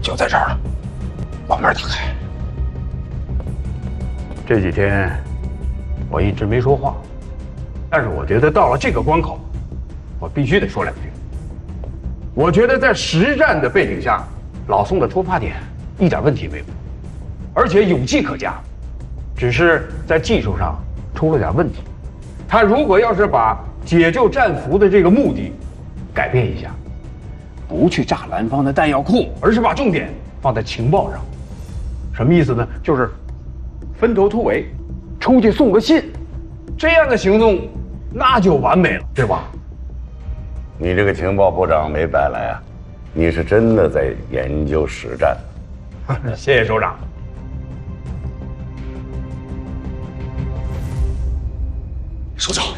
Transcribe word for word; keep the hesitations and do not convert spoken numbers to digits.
就在这儿了，把门打开。 这几天我一直没说话，但是我觉得到了这个关口，我必须得说两句。我觉得在实战的背景下，老宋的出发点一点问题没有，而且有迹可加，只是在技术上出了点问题。他如果要是把解救战俘的这个目的改变一下，不去炸蓝方的弹药库，而是把重点放在情报上，什么意思呢？就是分头突围，出去送个信，这样的行动那就完美了，对吧？ 你这个情报部长没白来啊，你是真的在研究实战。 谢谢首长。 首长，